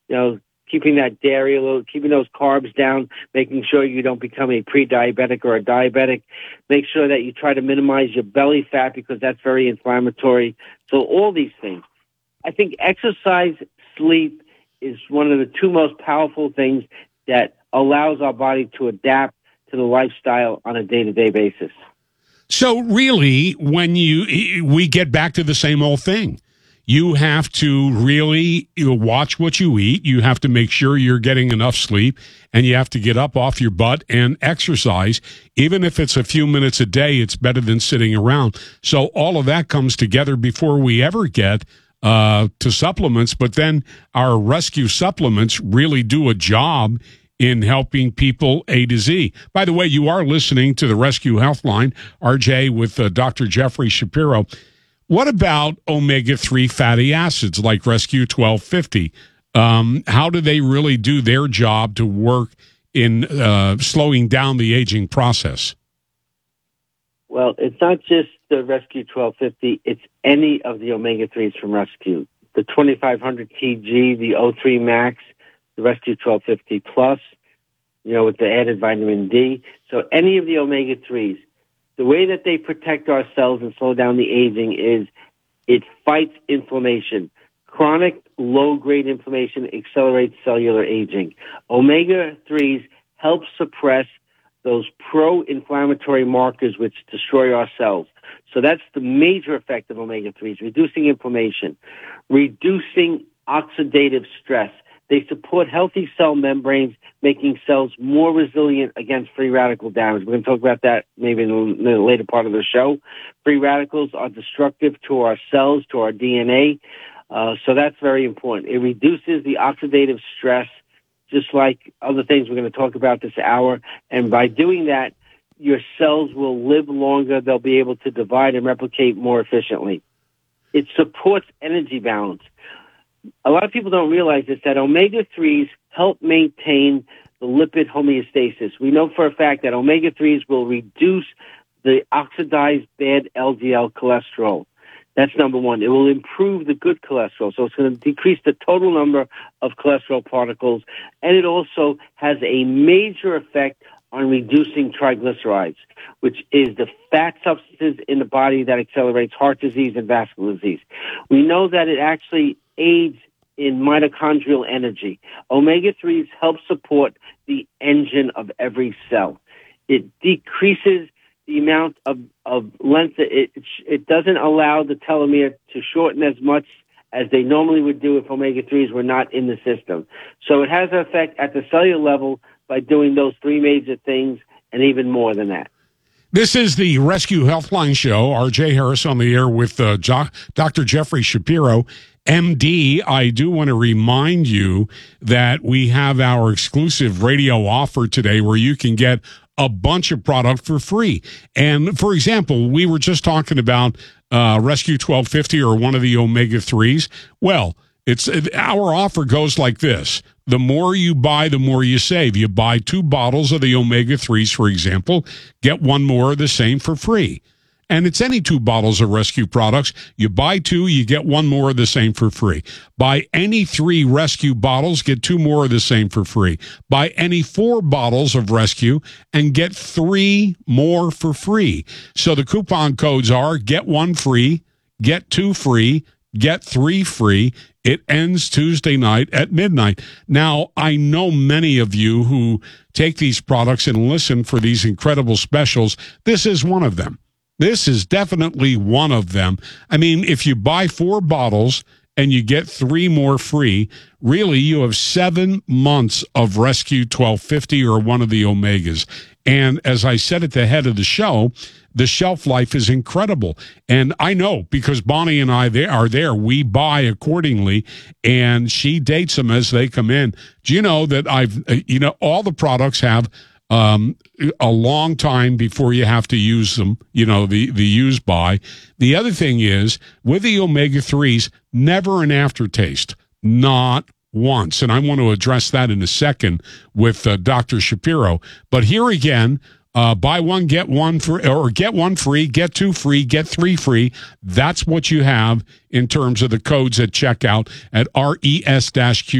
keeping that dairy a little, keeping those carbs down, making sure you don't become a pre-diabetic or a diabetic. Make sure that you try to minimize your belly fat because that's very inflammatory. So all these things. I think exercise, sleep is one of the two most powerful things that allows our body to adapt to the lifestyle on a day-to-day basis. So really, when we get back to the same old thing. You have to really watch what you eat. You have to make sure you're getting enough sleep, and you have to get up off your butt and exercise. Even if it's a few minutes a day, it's better than sitting around. So all of that comes together before we ever get to supplements. But then our rescue supplements really do a job in helping people A to Z. By the way, you are listening to the Rescue Healthline, RJ, with Dr. Jeffrey Shapiro. What about omega-3 fatty acids like Rescue 1250? How do they really do their job to work in slowing down the aging process? Well, it's not just the Rescue 1250. It's any of the omega-3s from Rescue. The 2500 TG, the O3 Max, the Rescue 1250 Plus, with the added vitamin D. So any of the omega-3s. The way that they protect our cells and slow down the aging is it fights inflammation. Chronic low-grade inflammation accelerates cellular aging. Omega-3s help suppress those pro-inflammatory markers which destroy our cells. So that's the major effect of omega-3s, reducing inflammation, reducing oxidative stress. They support healthy cell membranes, making cells more resilient against free radical damage. We're going to talk about that maybe in the later part of the show. Free radicals are destructive to our cells, to our DNA. So that's very important. It reduces the oxidative stress, just like other things we're going to talk about this hour. And by doing that, your cells will live longer. They'll be able to divide and replicate more efficiently. It supports energy balance. A lot of people don't realize this, that omega-3s help maintain the lipid homeostasis. We know for a fact that omega-3s will reduce the oxidized bad LDL cholesterol. That's number one. It will improve the good cholesterol. So it's going to decrease the total number of cholesterol particles. And it also has a major effect on reducing triglycerides, which is the fat substances in the body that accelerates heart disease and vascular disease. We know that it actually aids in mitochondrial energy. Omega-3s help support the engine of every cell. It decreases the amount of length. It doesn't allow the telomere to shorten as much as they normally would do if omega-3s were not in the system. So it has an effect at the cellular level by doing those three major things and even more than that. This is the Rescue Healthline Show. R.J. Harris on the air with Dr. Jeffrey Shapiro, MD. I do want to remind you that we have our exclusive radio offer today where you can get a bunch of product for free. And, for example, we were just talking about Rescue 1250 or one of the omega-3s. Well, our offer goes like this. The more you buy, the more you save. You buy 2 bottles of the omega-3s, for example, get 1 more of the same for free. And it's any 2 bottles of Rescue products. You buy 2, you get 1 more of the same for free. Buy any 3 Rescue bottles, get 2 more of the same for free. Buy any 4 bottles of Rescue and get 3 more for free. So the coupon codes are get 1 free, get 2 free, get 3 free. It ends Tuesday night at midnight. Now, I know many of you who take these products and listen for these incredible specials. This is one of them. This is definitely one of them. I mean, if you buy 4 bottles and you get 3 more free, really you have 7 months of Rescue 1250 or one of the Omegas. And as I said at the head of the show, the shelf life is incredible. And I know because Bonnie and I are there, we buy accordingly, and she dates them as they come in. Do you know that all the products have a long time before you have to use them, the use by. The other thing is, with the omega-3s, never an aftertaste, not once. And I want to address that in a second with Dr. Shapiro. But here again, buy 1, get 1 free, or get 1 free, get 2 free, get 3 free. That's what you have in terms of the codes at checkout at res-q